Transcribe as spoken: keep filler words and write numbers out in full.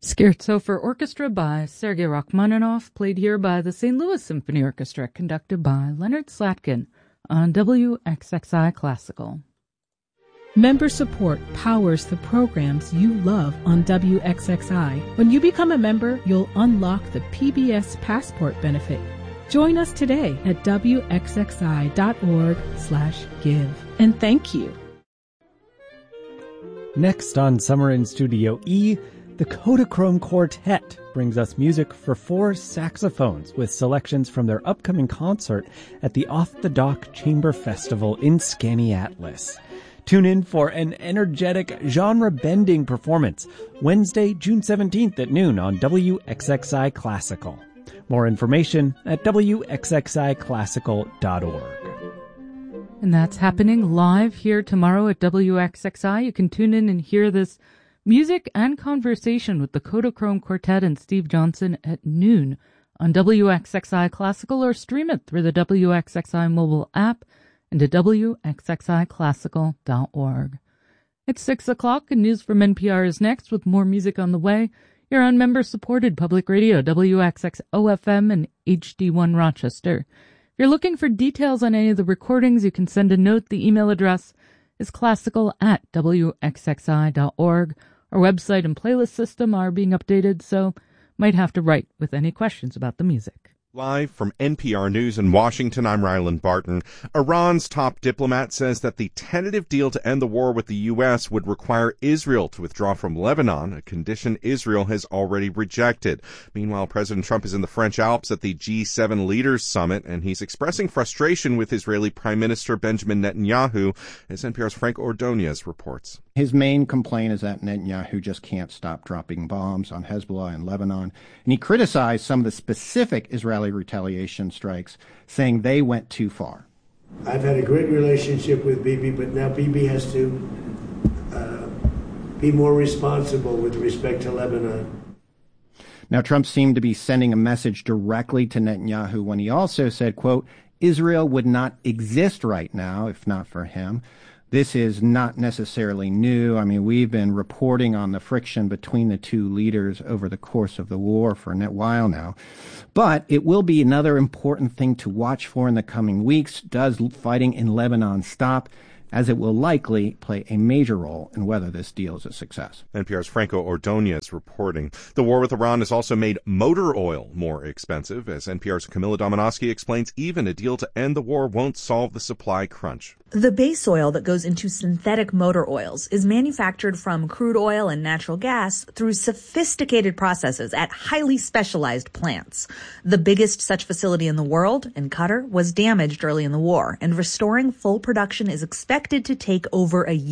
Scherzo for Orchestra by Sergei Rachmaninoff, played here by the Saint Louis Symphony Orchestra, conducted by Leonard Slatkin on W X X I Classical. Member support powers the programs you love on W X X I. When you become a member, you'll unlock the P B S Passport benefit. Join us today at W X X I dot org slash give. And thank you. Next on Summer in Studio E, the Kodachrome Quartet brings us music for four saxophones with selections from their upcoming concert at the Off the Dock Chamber Festival in Skaneateles. Tune in for an energetic, genre-bending performance Wednesday, June seventeenth at noon on W X X I Classical. More information at W X X I classical dot org. And that's happening live here tomorrow at W X X I. You can tune in and hear this music and conversation with the Kodachrome Quartet and Steve Johnson at noon on W X X I Classical, or stream it through the W X X I mobile app and at W X X I classical dot org. It's six o'clock and news from N P R is next with more music on the way. You're on member-supported public radio, W X X O F M and H D one Rochester. If you're looking for details on any of the recordings, you can send a note. The email address is classical at W X X I dot org. Our website and playlist system are being updated, so might have to write with any questions about the music. Live from N P R News in Washington, I'm Ryland Barton. Iran's top diplomat says that the tentative deal to end the war with the U S would require Israel to withdraw from Lebanon, a condition Israel has already rejected. Meanwhile, President Trump is in the French Alps at the G seven Leaders Summit, and he's expressing frustration with Israeli Prime Minister Benjamin Netanyahu, as N P R's Frank Ordonez reports. His main complaint is that Netanyahu just can't stop dropping bombs on Hezbollah and Lebanon. And he criticized some of the specific Israeli retaliation strikes, saying they went too far. I've had a great relationship with Bibi, but now Bibi has to uh, be more responsible with respect to Lebanon. Now, Trump seemed to be sending a message directly to Netanyahu when he also said, quote, Israel would not exist right now if not for him. This is not necessarily new. I mean, we've been reporting on the friction between the two leaders over the course of the war for a while now. But it will be another important thing to watch for in the coming weeks. Does fighting in Lebanon stop? As it will likely play a major role in whether this deal is a success. N P R's Franco Ordonez reporting. The war with Iran has also made motor oil more expensive. As N P R's Camilla Domonoski explains, even a deal to end the war won't solve the supply crunch. The base oil that goes into synthetic motor oils is manufactured from crude oil and natural gas through sophisticated processes at highly specialized plants. The biggest such facility in the world, in Qatar, was damaged early in the war, and restoring full production is expected to take over a year.